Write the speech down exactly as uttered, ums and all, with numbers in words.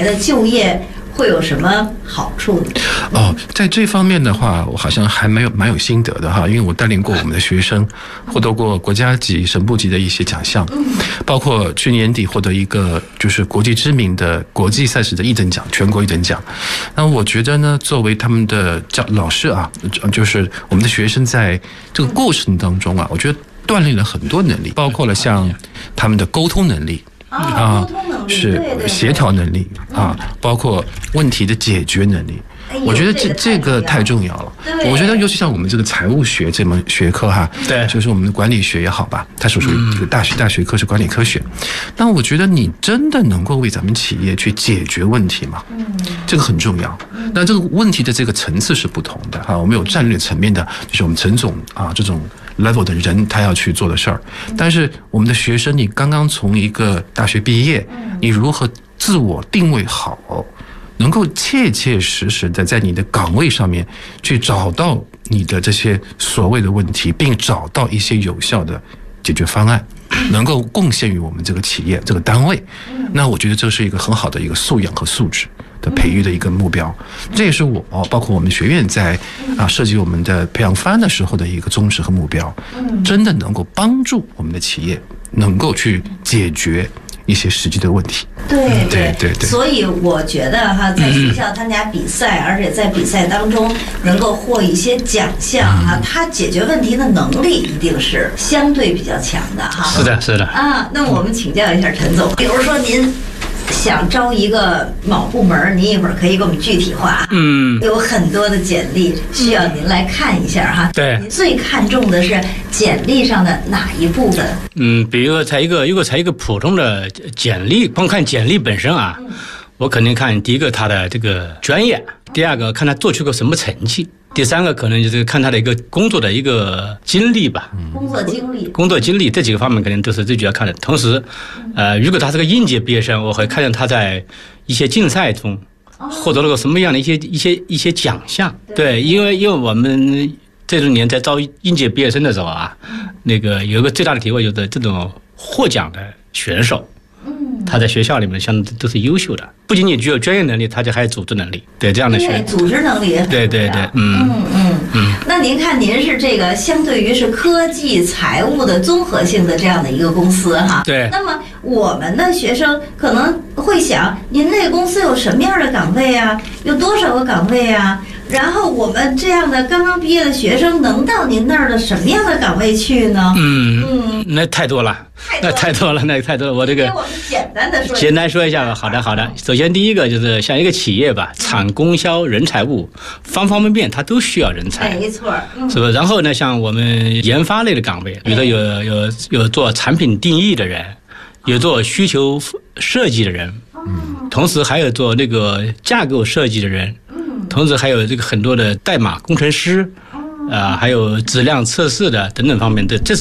来的就业会有什么好处呢？ 哦，在这方面的话，我好像还没有蛮有心得的哈，因为我带领过我们的学生，获得过国家级、省部级的一些奖项，包括去年底获得一个就是国际知名的国际赛事的一等奖，全国一等奖。那我觉得呢，作为他们的教老师啊，就是我们的学生在这个过程当中啊，我觉得锻炼了很多能力，包括了像他们的沟通能力。 啊，沟通能力是协调能力啊，包括问题的解决能力。我觉得这这个太重要了。我觉得尤其像我们这个财务学这门学科哈， 对， 就是我们的管理学也好吧，它是属于这个大学大学科是管理科学。那我觉得你真的能够为咱们企业去解决问题吗？这个很重要。那这个问题的这个层次是不同的哈，我们有战略层面的，就是我们陈总啊这种 level 的人他要去做的事儿。但是我们的学生，你刚刚从一个大学毕业，你如何自我定位好？能够切切实实的在你的岗位上面去找到你的这些所谓的问题，并找到一些有效的解决方案，能够贡献于我们这个企业这个单位，那我觉得这是一个很好的一个素养和素质的培育的一个目标。这也是我包括我们学院在啊设计我们的培养方案的时候的一个宗旨和目标，真的能够帮助我们的企业能够去解决一些实际的问题。 对对对对， 所以我觉得哈，在学校参加比赛，而且在比赛当中能够获一些奖项哈，他解决问题的能力一定是相对比较强的哈。 是的，是的。 啊，那我们请教一下陈总，比如说您想招一个某部门，您一会儿可以给我们具体化。嗯，有很多的简历需要您来看一下哈。 对， 您最看重的是简历上的哪一部分？ 嗯，比如才一个，如果才一个普通的简历，光看简历本身啊，嗯、我肯定看第一个他的这个专业，第二个看他做出个什么成绩。第三个可能就是看他的一个工作的一个经历吧， 工作经历， 工作经历这几个方面肯定都是最主要看的。同时，呃，如果他是个应届毕业生，我会看见他在一些竞赛中获得了个什么样的一些一些一些奖项。对，因为因为我们这种年在招应届毕业生的时候啊，那个有一个最大的体会就是这种获奖的选手。他在学校里面相对都是优秀的，不仅仅具有专业能力，他就还有组织能力。对这样的学， 组织能力也很重要。 对对对， 嗯嗯嗯嗯。那您看，您是这个相对于是科技财务的综合性的这样的一个公司哈。 对。 那么我们的学生可能会想，您这个公司有什么样的岗位啊？有多少个岗位啊？然后我们这样的刚刚毕业的学生能到您那儿的什么样的岗位去呢？ 嗯嗯，那太多了，那太多了，那太多了。我这个给我们简单的说， 简单说一下吧。好的好的。首先第一个就是像一个企业吧，产供销人财物方方面面，它都需要人才， 没错，嗯、 是吧？然后呢，像我们研发类的岗位，比如说有有有做产品定义的人，有做需求设计的人，嗯，同时还有做那个架构设计的人。同时还有这个很多的代码工程师，啊、呃，还有质量测试的等等方面的，这是